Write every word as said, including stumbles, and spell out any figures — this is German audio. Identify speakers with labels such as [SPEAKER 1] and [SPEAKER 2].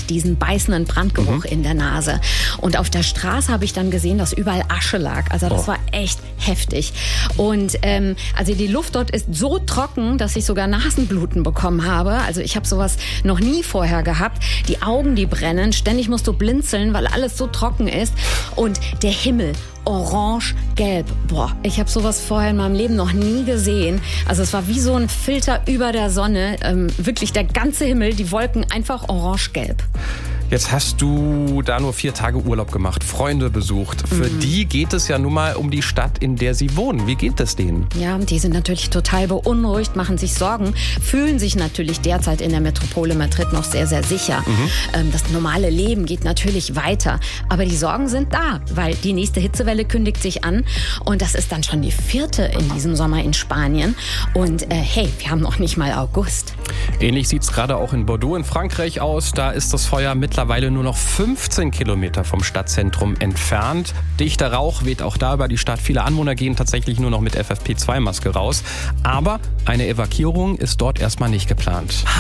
[SPEAKER 1] diesen beißenden Brandgeruch
[SPEAKER 2] Mhm.
[SPEAKER 1] in der Nase. Und auf der Straße habe ich dann gesehen, dass überall Asche lag. Also das
[SPEAKER 2] Oh.
[SPEAKER 1] war echt heftig. Und ähm, also die Luft dort ist so trocken, dass ich sogar Nasenbluten bekommen habe. Also ich habe sowas noch nie vorher gehabt. Die Augen, die brennen. Ständig musst du blinzeln, weil alles so trocken ist. Und der Himmel, orange-gelb. Boah, ich habe sowas vorher in meinem Leben noch nie gesehen. Also es war wie so ein Filter über der Sonne. Ähm, wirklich der ganze Himmel, die Wolken einfach orange-gelb.
[SPEAKER 2] Jetzt hast du da nur vier Tage Urlaub gemacht, Freunde besucht. Für
[SPEAKER 1] Mhm.
[SPEAKER 2] die geht es ja nun mal um die Stadt, in der sie wohnen. Wie geht es denen?
[SPEAKER 1] Ja, die sind natürlich total beunruhigt, machen sich Sorgen, fühlen sich natürlich derzeit in der Metropole Madrid noch sehr, sehr sicher.
[SPEAKER 2] Mhm.
[SPEAKER 1] Ähm, das normale Leben geht natürlich weiter. Aber die Sorgen sind da, weil die nächste Hitzewelle kündigt sich an. Und das ist dann schon die vierte in diesem Sommer in Spanien. Und äh, hey, wir haben noch nicht mal August.
[SPEAKER 2] Ähnlich sieht es gerade auch in Bordeaux in Frankreich aus. Da ist das Feuer mittlerweile nur noch fünfzehn Kilometer vom Stadtzentrum entfernt. Dichter Rauch weht auch da über die Stadt. Viele Anwohner gehen tatsächlich nur noch mit F F P zwei Maske raus. Aber eine Evakuierung ist dort erstmal nicht geplant.